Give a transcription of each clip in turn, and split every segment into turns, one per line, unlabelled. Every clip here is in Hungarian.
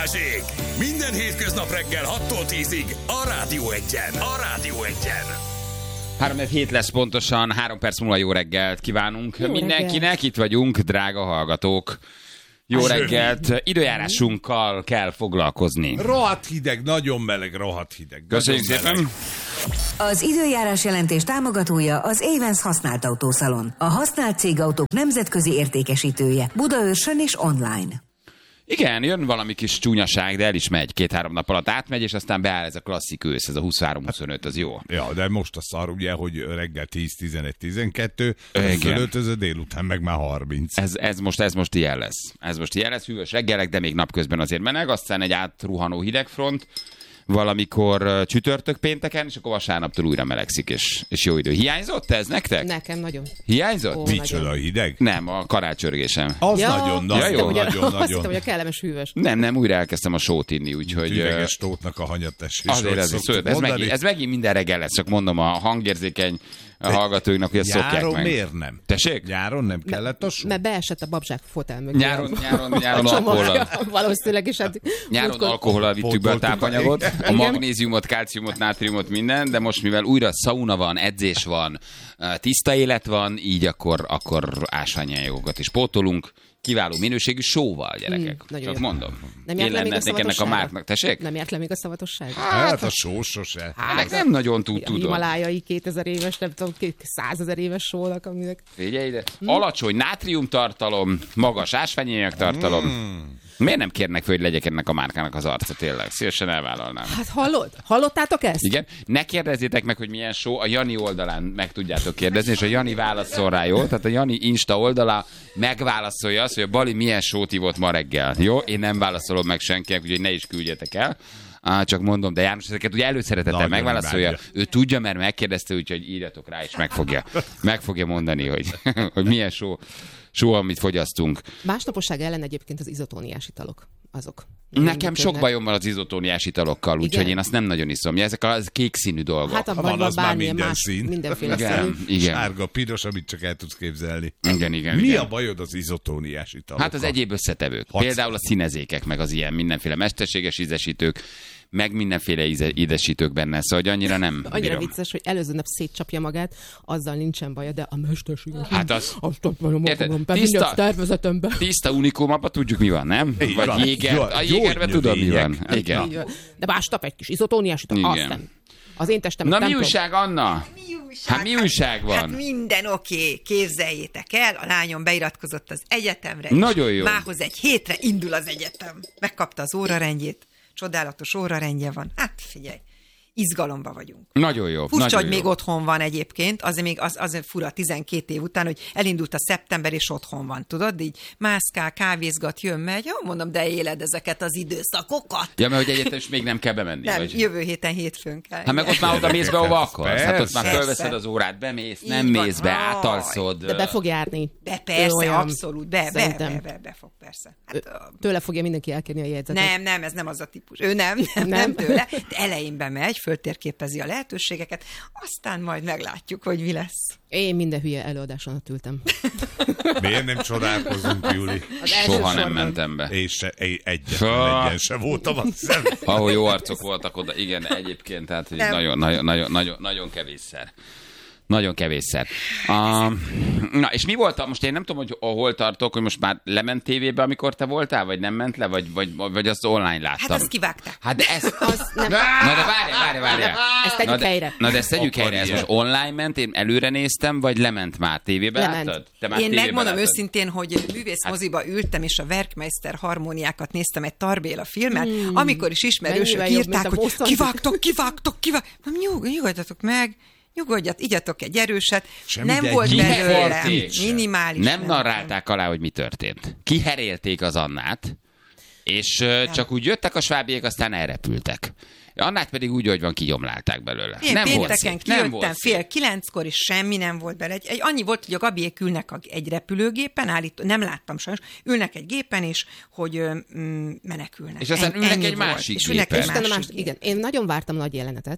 Balázsék! Minden hétköznap reggel 6-tól 10-ig a Rádió 1-en. A Rádió 1-en.
3-7 lesz pontosan, 3 perc múlva jó reggelt kívánunk mindenkinek. Itt vagyunk, drága hallgatók. Jó reggelt. Időjárásunkkal kell foglalkozni.
Rohadt hideg, nagyon meleg, rohadt hideg.
Köszönjük szépen.
Az időjárás jelentés támogatója az Avens használt autószalon. A használt cégautók nemzetközi értékesítője. Budaörsön és online.
Igen, jön valami kis csúnyaság, de el is megy. 2-3 nap alatt átmegy, és aztán beáll ez a klasszik ősz, ez a 23-25, az jó.
Ja, de most a szar ugye, hogy reggel 10-11-12, fölöltöző, délután meg már 30.
Ez most ilyen lesz. Ez most ilyen lesz, hűvös reggelek, de még napközben azért meleg, aztán egy átruhanó hidegfront, valamikor csütörtök pénteken, és akkor vasárnaptól újra melegszik, és jó idő. Hiányzott ez nektek?
Nekem nagyon.
Hiányzott?
Micsoda hideg?
Nem, a karácsörgésem.
Az
Ja,
nagyon,
azt hittem,
nagyon.
hogy a kellemes hűvös.
Nem, újra elkezdtem a sót inni, úgyhogy...
Üveges tótnak a hanyatesés.
Azért ez megint minden reggel lesz, csak mondom a hangérzékeny hallgatóinknak, hogy ezt szokják
Nyáron
meg.
miért nem?
Tessék?
Nyáron nem kellett a só?
Mert beesett a babzsák fotel mögé.
Nyáron alkohollal.
Valószínűleg is. Hát,
Nyáron alkohollal vittük be a tápanyagot, a magnéziumot, kalciumot, nátriumot, minden, de most mivel újra szauna van, edzés van, tiszta élet van, így akkor ásványanyagokat is pótolunk. Kiváló minőségű sóval, gyerekek. Csak
jó.
mondom.
Nem
Én lennék ennek a márknak. Tessék?
Nem járt le még a szavatosság?
Hát a só sose.
Hát nem nagyon
A
tudom.
himalájai 2000 éves, nem tudom, 100 000 éves sónak, aminek...
Figyelj ide. Alacsony nátriumtartalom, magas ásványanyag tartalom. Miért nem kérnek föl, hogy legyek ennek a márkának az arca, tényleg? Szívesen elvállalnám.
Hát hallottátok ezt?
Igen. Ne kérdezzétek meg, hogy milyen só, a Jani oldalán meg tudjátok kérdezni, és a Jani válaszol rá, jó? Tehát a Jani Insta oldala megválaszolja azt, hogy a Bali milyen sót ivott ma reggel. Jó? Én nem válaszolom meg senkinek, úgyhogy ne is küldjetek el. Csak mondom, de János ezeket ugye előszeretettel megválaszolja. Ő tudja, mert megkérdezte, úgyhogy írjatok rá, és meg fogja mondani, hogy milyen só, amit fogyasztunk.
Másnaposság ellen egyébként az izotóniás italok. Azok.
Nekem sok bajom van az izotóniás italokkal, úgyhogy én azt nem nagyon iszom. Ezek az kék színű dolgok.
Hát
Van az már minden
más,
szín.
mindenféle színű.
Igen.
Sárga, piros, amit csak el tudsz képzelni.
Igen.
Mi a bajod az izotóniás italokkal?
Hát az egyéb összetevők. Például a színezékek, meg az ilyen mindenféle mesterséges ízesítők, meg mindenféle ízesítők benne, szóval hogy annyira nem
Annyira
bírom.
vicces, hogy előző nap szétcsapja magát, azzal nincsen baja, de a mesterséges.
Hát az...
Azt mondom,
Érted?
a tervezetemben.
Tiszta unikum, abban tudjuk mi van, nem?
Így
Vagy
van.
a jégerben tudod mi van. Igen.
Így van. De másnap egy kis izotóniás ital,
Igen.
azt nem. Az én testem
Na
nem
mi
tudom.
újság, Anna? Hát mi újság van?
Hát minden oké, képzeljétek el, a lányom beiratkozott az egyetemre.
Nagyon jó.
Mához egy hétre indul az egyetem. Megkapta az órarendjét, csodálatos órarendje van. Hát figyelj, izgalomba vagyunk.
Nagyon jó.
Furcsa,
nagyon
hogy
jó.
még otthon van egyébként, az fura 12 év után, hogy elindult a szeptember, és otthon van, tudod? Így mászkál, kávézgat, jön, megy. Jó, mondom, de éled ezeket az időszakokat.
Ja, mert hogy egyetem is még nem kell bemenni.
Nem,
vagy?
jövő héten hétfőn kell.
Hát meg ott már oda mész be, ahova akarsz. Hát ott már
Persze.
fölveszed az órát, bemész, nem
Így van.
mész be,
Aj.
átalszod.
De be fog járni.
Be,
Ő
persze,
olyan,
abszolút, be fog, persze. Hát,
Tőle fogja mindenki elkérni a jegyzetet.
nem, ez nem az a típus. Ő nem tőle. De elején bemegy, föltérképezi a lehetőségeket, aztán majd meglátjuk, hogy mi lesz.
Én minden hülye előadáson ott ültem.
Miért nem csodálkozunk, Júli?
Soha nem mentem be.
És egyetlen egyen se voltam, azt hiszem.
Ahol jó arcok voltak oda, igen, egyébként, tehát hogy nagyon kevésszer. Nagyon kevésszer. Na, és mi volt, most én nem tudom, hogy hol tartok, hogy most már lement tévébe, amikor te voltál, vagy nem ment le, vagy azt online láttam.
Hát azt kivágták.
Hát de ezt...
Nem.
Na de várjál.
Ezt tegyük helyre.
Na de ezt tegyük helyre, ez most online ment, én előre néztem, vagy lement már tévébe,
Lement.
láttad? Te már
Én
tévébe
megmondom
láttad?
őszintén, hogy művészmoziba ültem, és a Werkmeister harmóniákat néztem, egy Tarbéla filmet, amikor is ismerősök
Mennyivel jobb,
írták,
mint a
hogy
Boston.
kivágtok. Nyugodjatok meg, igyatok egy erőset.
Semmi,
Nem
de
volt belőle,
kiherélték.
minimális.
Nem narrálták alá, hogy mi történt. Kiherélték az Annát, és csak úgy jöttek a svábiek, aztán elrepültek. Annát pedig úgy, hogy van, kigyomlálták belőle.
Én
nem volt
pénteken
szép, nem
kijöttem
volt
8:30, és semmi nem volt bele. Annyi volt, hogy a Gabiék ülnek egy repülőgépen, nem láttam sajnos, ülnek egy gépen, és hogy menekülnek.
És aztán ülnek
Ennyi
egy
volt.
másik
És ülnek
gépen.
egy
Isten a
másik
igen. Én nagyon vártam nagy jelenetet.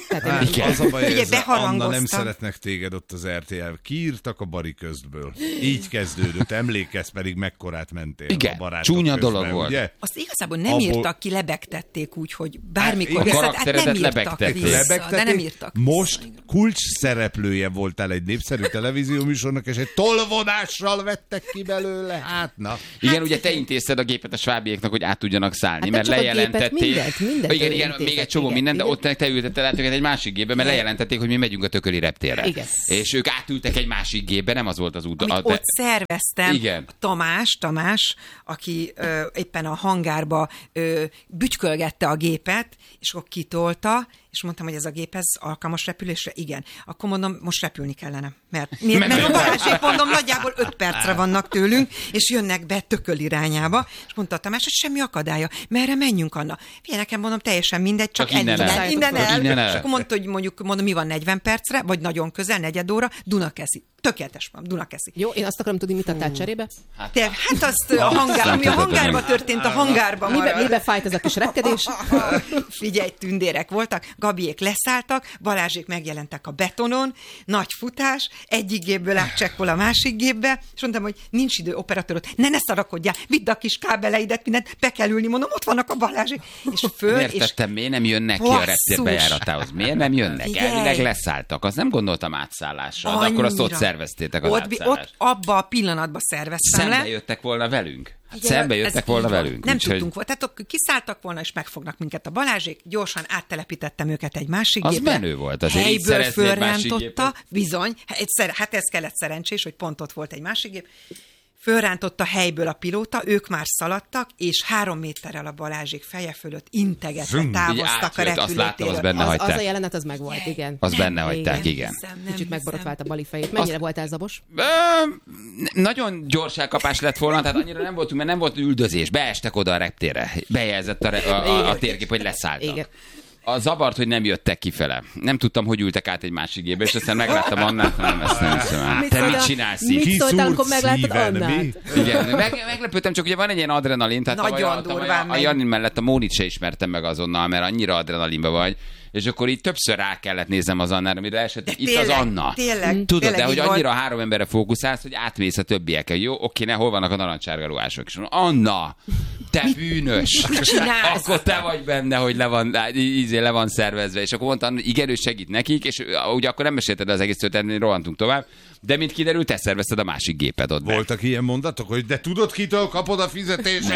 Az a baj,
Ugye,
ezzel Anna nem
beharangoztam.
szeretnek téged ott az RTL. Kiírtak a bari közből. Így kezdődött. Emlékezz pedig, mekkorát mentél
Igen,
a barátok
csúnya
közben,
dolog volt.
Ugye?
Azt igazából nem írtak ki, lebegtették úgy, hogy bármikor
A
vissza,
karakteredet
nem írtak
lebegtették.
vissza, de nem írtak
Most
vissza.
kulcs szereplője voltál egy népszerű televízióműsornak, és egy tolvonással vettek ki belőle. Hát na.
Igen, ugye te intézted a gépet a svábiéknak, hogy át tudjanak szállni,
Hát
mert
nem csak a gépet,
lejelentették.
mindent
Igen,
ő
igen,
intézett,
még egy csomó
igen,
minden, de
igen.
ott te ültetted át őket egy másik gépbe, mert lejelentették, hogy mi megyünk a Tököli reptérre.
Igen.
És ők átültek egy másik gépbe, nem az volt az út.
Amit ott szerveztem,
Igen.
Tamás, aki éppen a hangárba bütykölgette a gépet, és akkor kitolta, és mondtam, hogy ez a gép, ez alkalmas repülésre? Igen. Akkor mondom, most repülni kellene. Mert a Balázsék, mondom, nagyjából 5 percre vannak tőlünk, és jönnek be Tököl irányába, és mondta a Tamás, hogy semmi akadálya. Merre menjünk, Anna? Figyelj, nekem mondom, teljesen mindegy, csak
innen el.
innen el.
Innen el.
És akkor mondta, hogy mondom, mi van 40 percre, vagy nagyon közel, negyed óra, Dunakeszi. Tökéletes van, Dunakeszi.
Jó, én azt akarom tudni, mit adtál cserébe?
De hát azt a hangár, ami a hangárban történt, a hangárban marad.
Mibe fájt ez a kis repkedés?
Figyelj, tündérek voltak, Gabiék leszálltak, Balázsék megjelentek a betonon, nagy futás, egyik gépből átcsekkol a másik gépbe, és mondtam, hogy nincs idő, operatőröt, ne szarakodjál, vidd a kis kábeleidet, mindent, be kell ülni, mondom, ott vannak a Balázsék. És föl,
Miért
és
tettem, miért nem jönnek ki a reptér bejáratához? Miért nem jönnek?
Figyelj.
Elvileg leszálltak. Azt nem gondoltam átszállásra, de akkor azt ott
Annyira.
szerveztétek az
ott
átszállást.
abba a pillanatban szerveztem
Szembe
le.
jöttek volna velünk. Hát
Igen,
szembe
ez
jöttek
így
volna
van.
velünk.
Nem
úgyhogy
tudtunk volna. Tehát kiszálltak volna, és megfognak minket a Balázsék. Gyorsan áttelepítettem őket egy másik
Az
gépre.
menő volt, azért így
Helyből
szerezni egy másik
fölrántotta,
gépet.
bizony. Hát ez kellett szerencsés, hogy pont ott volt egy másik gép. Fölrántotta helyből a pilóta, ők már szaladtak, és 3 méterrel a Balázsék feje fölött integetve
Így
távoztak a
átjött, azt láttam, az
repülőtéről.
benne
Az
hagyták.
a jelenet, az megvolt, igen.
Az benne hagyták, igen.
Kicsit megborotvált a Bali fejét. Mennyire voltál zabos?
Nagyon gyors elkapás lett volna, tehát annyira nem voltunk, mert nem volt üldözés. Beestek oda a reptérre. Bejelzett a térkép, hogy leszálltak.
Igen.
A zavart, hogy nem jöttek kifele. Nem tudtam, hogy ültek át egy másik gépbe, és aztán megláttam Annát, nem, ezt nem hiszem el. Te mit csinálsz így?
Mit szóltál, amikor
Kiszúrt
meglátod
szíven, mi?
Annát?
Igen, meglepődtem, csak ugye van egy ilyen adrenalin, tehát
Nagyon durván
a
megy.
Jani mellett a Mónit se ismertem meg azonnal, mert annyira adrenalinba vagy, és akkor így többször rá kellett néznem az Annára, amire esett, itt az Anna.
Tényleg,
Tudod,
tényleg
de hogy
így volt.
annyira 3 emberre fókuszálsz, hogy átmész a többiekkel. Jó, oké, hol vannak a narancsárga ruhások? És mondom, Anna, te bűnös!
csinálsz?
Akkor te vagy benne, hogy le van szervezve. És akkor mondtam, igen, ő segít nekik, és ugye akkor nem mesélted az egész történetet, rohantunk tovább, de mint kiderült, te szervezted a másik gépet ott.
Voltak ilyen mondatok, hogy de tudod, kitől kapod a fizetést?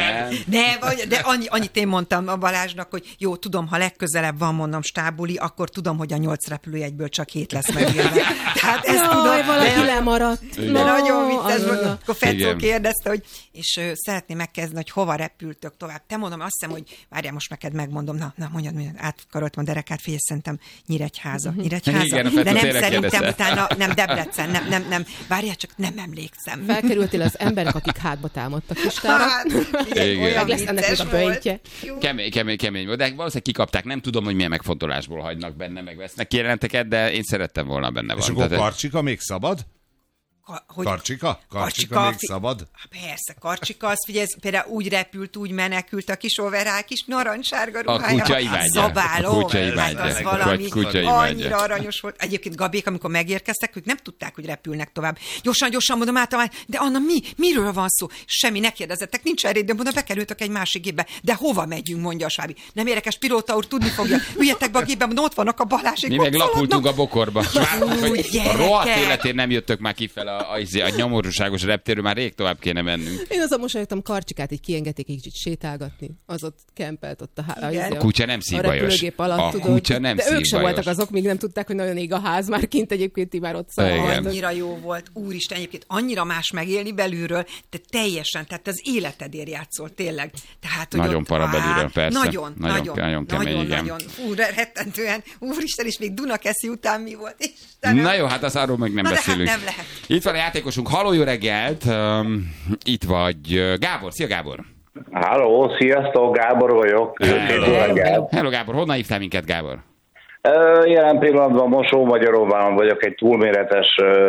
De annyit én mondtam a Balázsnak, hogy jó, tudom, ha legközelebb van, mondom, stábuli, akkor tudom, hogy a 8 repülőjegyből csak 7 lesz megélve. Tehát ezt tudom.
Jaj, valaki
de-
lemaradt.
De nagyon vicces volt.
Anna.
Akkor Fecó
Igen.
kérdezte, hogy és szeretné megkezdeni, hogy hova repültök tovább. Te mondom, azt hiszem, hogy várjál, most neked megmondom. Na mondjad, átkaroltam a derekát, figyelj, szerintem Nyíregyháza.
Igen, a Fecó
de nem
tényleg
szerintem
kérdezte.
utána, nem Debrecen, nem. Várjál, csak nem emlékszem.
Felkerültél az emberek, akik hátba támadtak listára.
Igen.
olyan
Meg lesz ennek
vicces
még a böjtje.
volt.
Kemény volt, de valószínűleg kikapták. Nem tudom, hogy milyen megfontolásból hagynak benne, meg vesznek kijelenteket, de én szerettem volna benne
És
van.
akkor Karcsika még szabad?
Hogy
Karcsika? Karcsika még szabad?
Persze, Karcsika, az figyelj, ez például úgy repült, úgy menekült a kis overál, kis narancsárga
A
ruhája.
kutya imádja.
Zabáló.
A kutya imádja.
Hát az
A
valami
kutya imádja.
annyira aranyos volt. Egyébként Gabék, amikor megérkeztek, ők nem tudták, hogy repülnek tovább. Gyorsan mondom át, de Anna, miről van szó? Semmi, ne kérdezzettek, nincs erre idő, mondom, bekerültök egy másik gépbe. De hova megyünk, mondja a svábi. Nem érdekes, pilóta úr, tudni fogja. Üljetek be a gépbe, mondom, ott vannak a Balázsék.
Mi
ott
meg lapultunk a bokorba.
Úgy,
A
gyerekek.
rohadt életén nem jöttök már kifele a nyomorúságos reptérről, már rég tovább kéne mennünk.
Én azon mosolyogtam, Karcsikát így kiengedték egy kicsit sétálgatni. Az ott kempelt ott
Igen.
A kutya nem szívbajos.
repülőgép alatt,
A
tudod.
kutya nem
de ők sem
szívbajos.
voltak azok, még nem tudták, hogy nagyon ég a ház, már kint egyébként ti már ott
Igen.
szalad.
Annyira jó volt, úristen, egyébként annyira más megélni belülről, te teljesen, tehát az életedért játszol, tényleg. Tehát, hogy
Nagyon
ott,
para belülről, persze.
Nagyon
kemény, igen.
nagyon. Fú, rettentően, úristen, és még Dunakeszi után mi volt? Istenem.
Na jó, hát az arról meg nem
Na de hát
beszélünk.
nem lehet.
Itt van a játékosunk, halló, jó reggelt! Itt vagy Gábor. Szia, Gábor!
Halló, sziasztok, Gábor vagyok.
Hello, Gábor. Honnan hívtál minket, Gábor?
Jelen pillanatban Mosó-Magyaróván vagyok, egy túlméretes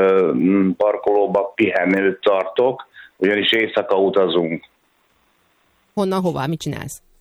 parkolóba pihenőt tartok, ugyanis éjszaka utazunk.
Honnan, hová, mit csinálsz?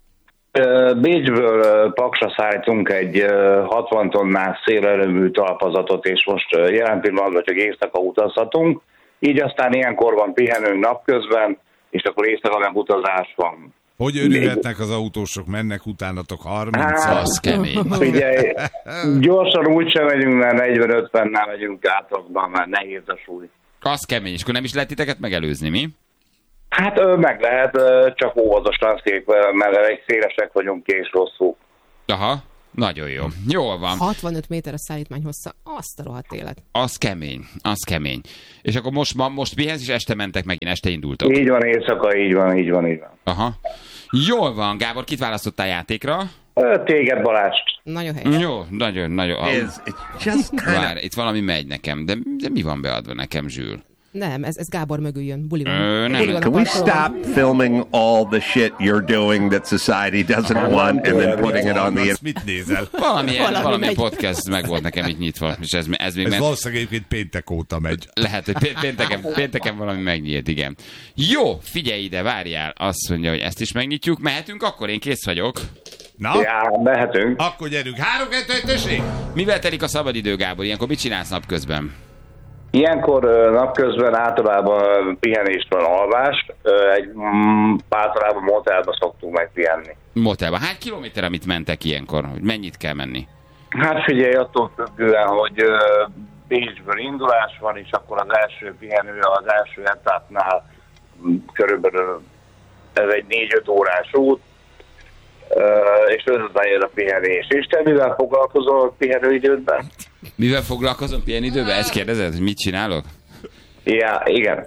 Bécsből Paksra szállítunk egy 60 tonnás szélerőmű talpazatot, és most jelen pillanatban csak éjszaka utazhatunk. Így aztán ilyenkor van pihenőnk napközben, és akkor éjszaka meg utazás van.
Hogy örülhetnek az autósok, mennek utánatok 30
Az kemény.
Figyelj, gyorsan úgysem megyünk, mert 40-50-nel megyünk átlagban, mert nehéz a súly.
Az kemény, és akkor nem is lehet titeket megelőzni, mi?
Hát meg lehet, csak óvatosan szép, mert egy szélesek vagyunk és rosszul.
Aha, nagyon jó. Jól van.
65 méter a szállítmány hossza. Azt a rohadt élet.
Az kemény, az kemény. És akkor most pihensz, és este mentek megint, este indultok.
Így van, éjszaka, így van.
Aha. Jól van, Gábor, kit választottál játékra?
Téged, Balázs.
Nagyon helyes.
Jó, nagyon. Várj, itt valami megy nekem, de mi van beadva nekem, Zsül?
Nem, ez Gábor mögül jön. Buli van.
Nem.
Buli van a
Can we
parkolóban.
stop filming all the shit you're doing that society doesn't want and then putting it on the
Azt mit nézel?
Valamilyen
megy.
podcast meg volt nekem itt nyitva, és ez még
Ez
ment.
valószínűleg egyébként péntek óta megy.
Lehet, hogy pénteken valami megnyílt, igen. Jó, figyelj ide, várjál. Azt mondja, hogy ezt is megnyitjuk. Mehetünk akkor? Én kész vagyok.
Na,
Ja, mehetünk.
akkor gyerünk. 3-2-1, tessék!
Mivel telik a szabadidő, Gábor? Ilyenkor mit csinálsz napközben?
Ilyenkor napközben általában pihenést van, alvást. Általában motelba szoktunk megpihenni.
Motelba. Hány kilométer, amit mentek ilyenkor? Hogy mennyit kell menni?
Hát figyelj, attól függően, hogy Bécsből indulás van, és akkor az első pihenő az első etapnál körülbelül ez egy 4-5 órás út, és ezután jön a pihenés. És te mivel foglalkozol pihenőidődben?
Mivel foglalkozom ilyen időben? Ezt kérdezed, hogy mit csinálok?
Ja, igen.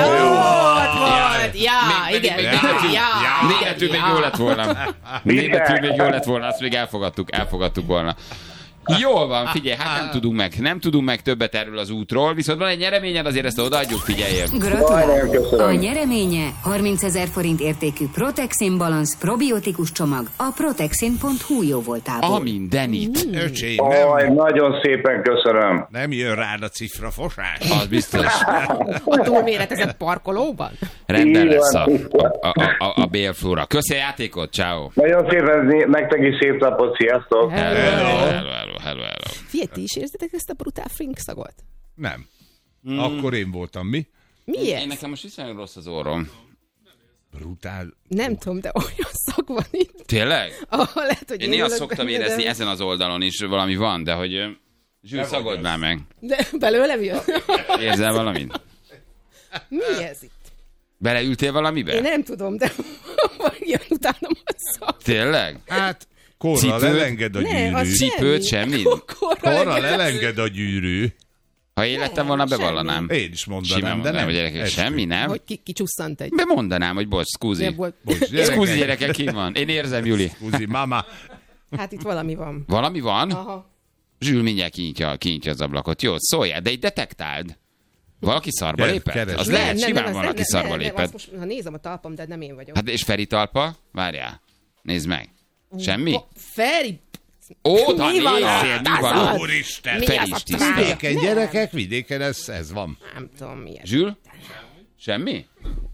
Igen.
Németül még jó lett volna. Németül még jó lett volna, azt még elfogadtuk volna. Jól van, figyelj, hát nem tudunk meg többet erről az útról, viszont van egy nyereményed, azért ezt odaadjuk, figyeljél.
Gratulálok! A nyereménye 30 000 forint értékű Protexin Balance probiotikus csomag a protexin.hu jóvoltából.
A mindenit.
Öcsém, nem,
Nagyon szépen köszönöm.
nem jön rád a cifra fosás.
Az biztos.
A túlméretezett parkolóban?
Rendben lesz a bélflóra. Köszi a játékot, ciao.
Nagyon szépen, nektek is szép napot, sziasztok!
Hello.
Figyelj, ti is érzitek ezt a brutál frink szagot?
Nem. Akkor én voltam, mi?
Mi ez?
Én nekem most viszonylag rossz az orrom.
Brutál.
Nem tudom, de olyan szag van itt.
Tényleg?
Lehet, hogy
Én néha
ülök
szoktam
benne,
érezni,
de...
ezen az oldalon is valami van, de hogy Zsül, szagold már meg.
De belőlem jön?
Érzel valamit?
Mi ez itt?
Beleültél valamibe?
Én nem tudom, de jön utánam a szag.
Tényleg?
Hát, korral
Cipőt?
elenged a
Ne,
gyűrű.
az
Cipőt, semmi?
Korral elenged a gyűrű.
Ha életem volna, bevallanám.
Én is mondanám,
Simán
de
mondanám,
nem.
hogy gyerekek, semmi, nem?
Hogy kicsusszant egy.
Bemondanám, hogy bocs, scusi.
Nem volt.
Scusi, gyerekek, ki van? Én érzem, Juli.
Scusi, mama.
Hát itt valami van.
Valami van?
Aha.
Zsül mindjárt kinyitja az ablakot. Jó, szóljál, de így detektáld. Valaki szarba lépett?
keresd.
Az
Nem,
lehet, simán
az
valaki szarba
nem,
lépett.
azt most, ha nézem a talpam, de nem én vagyok.
Hát és Feri talpa? Várjál. Nézd meg. Semmi?
Feri!
Ó, da
Mi van
nézzél,
ott?
mi van ott?
Úristen.
Mi
Feri
az
is
a
tisztel.
trágya?
Vidéken gyerekek, vidéken ez van.
Nem tudom, mi ez.
Zsül? Semmi?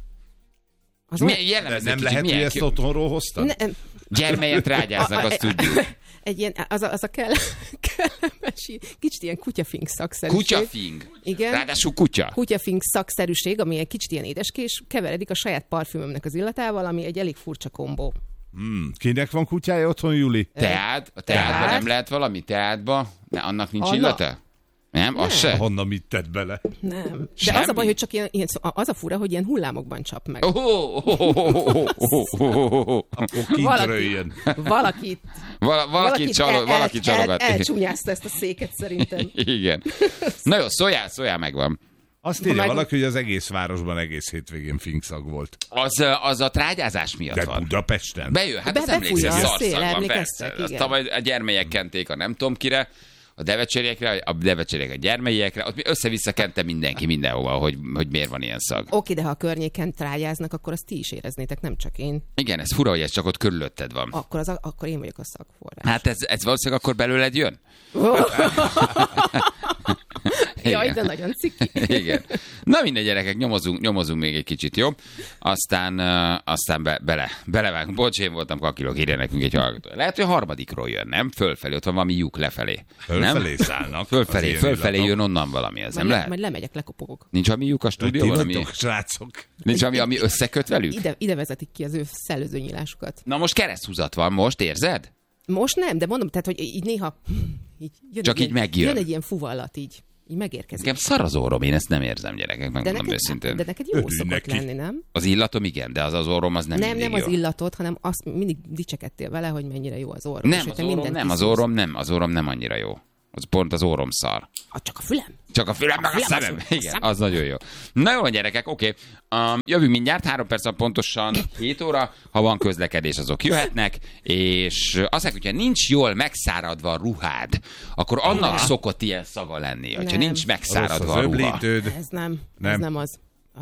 Az
Mi,
De
jellemező
nem
kicsit,
lehet, hogy
milyen
ezt otthonról hoztad?
Nem,
gyermelyet rágyáznak, azt tudjuk.
egy ilyen, az a kellemes, kicsit ilyen kutyafink szakszerűség.
Kutyafing.
Igen.
Ráadásul kutya.
Kutyafink szakszerűség, ami egy kicsit ilyen édeskés, keveredik a saját parfümömnek az illatával, ami egy elég furcsa kombó.
Kinek van kutyája otthon, Juli?
Teát? A teátban
Teát?
nem lehet valami? Teátba? Ne, annak nincs
Anna?
illata? Nem? Az se?
Honnan mit tett bele?
Nem. De
Semmi?
az a baj, hogy csak ilyen, az a fura, hogy ilyen hullámokban csap meg.
Akkor kint röjjön.
Valakit
Valaki csalogat.
elcsúnyázta ezt a széket szerintem.
Igen. Na jó, szóljál, megvan.
Azt írja
Meg-
valaki, hogy az egész városban egész hétvégén finkszag volt.
Az a trágyázás miatt
De
van.
Budapesten?
Bejön, hát az
Befújja
emlékszel,
a szél,
szarszag van,
emlékeztek,
persze. Azt
igen.
tavaly a gyermelyek kenték a nem tudom kire, a devecsériek a gyermelyekre, ott össze-vissza kente mindenki mindenhova, hogy miért van ilyen szag.
Oké, de ha a környéken trágyáznak, akkor azt ti is éreznétek, nem csak én.
Igen, ez fura, hogy ez csak ott körülötted van.
Akkor én vagyok a szagforrás.
Hát ez valószínűleg akkor belőled jön?
Jaj, de nagyon ciki.
Igen. Na mindegy, gyerekek, nyomozunk még egy kicsit, jó? Aztán belevágunk. Bocs, én voltam kakilok, írja nekünk egy hallgató. Lehet, hogy a harmadikról jön, nem? Fölfelé, ott van valami lyuk lefelé.
Fölfelé szállnak.
Fölfelé jön onnan valami, ez nem lehet?
Majd lemegyek, lekopogok.
Nincs valami lyuk a stúdióban?
Ti vagytok, srácok.
Nincs valami, ami összeköt velük?
Ide vezetik ki az ő szellőzőnyílásukat.
Na most kereszthúzat van, most érzed?
Most nem, de mondom, tehát, hogy így néha jön
csak így megjön.
Jön egy ilyen fuvallat, így megérkezik.
Nekem szar az orrom, én ezt nem érzem, gyerekek, megmondom őszintén.
De neked jó szokott lenni, nem?
Az illatom igen, de az orrom az nem mindig
nem
jó.
az illatod, hanem azt mindig dicsekedtél vele, hogy mennyire jó az orrom.
Az orrom nem annyira jó. Az pont az orrom szar.
Csak a fülem?
Csak a fülem, meg a szemem. Igen, az nagyon jó. Na jó, gyerekek, oké. Jövünk mindjárt, 3 perc pontosan 7 óra. Ha van közlekedés, azok jöhetnek. És azt mondják, hogyha nincs jól megszáradva a ruhád, akkor annak szokott ilyen szaga lenni. Hogyha nincs megszáradva a ruha.
Ez nem az.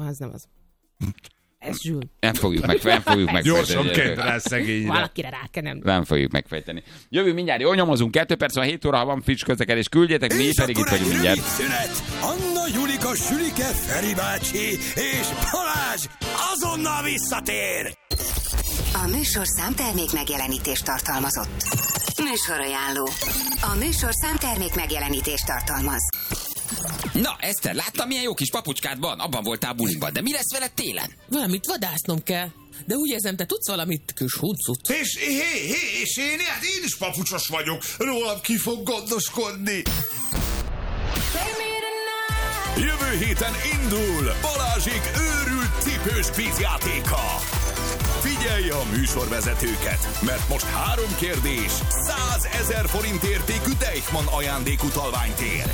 Ez Zsül.
Nem fogjuk megfejteni.
Gyorsan kedd rá szegényre.
Valakire rá kell
nem fogjuk megfejteni. Jövünk mindjárt, jó, nyomozunk. 2 perc van 7 óra, ha van friss közlekedés, küldjetek, mi pedig itt vagyunk mindjárt.
Szünet. Anna, Julika, Sülike, Feri bácsi és Balázs azonnal visszatér.
A műsorszám termék megjelenítést tartalmazott. Műsorajánló. A műsorszám termék megjelenítést tartalmaz.
Na, Eszter, láttam, milyen jó kis papucskád van? Abban voltál buliban, de mi lesz veled télen?
Valamit vadásznom kell. De úgy érzem, te tudsz valamit, kis huncut.
És én is papucsos vagyok. Rólam ki fog gondoskodni.
Jövő héten indul Balázsék őrült cipős kvízjátéka. Figyelj a műsorvezetőket, mert most 3 kérdés, 100 000 forint értékű Deichmann ajándékutalványt ér.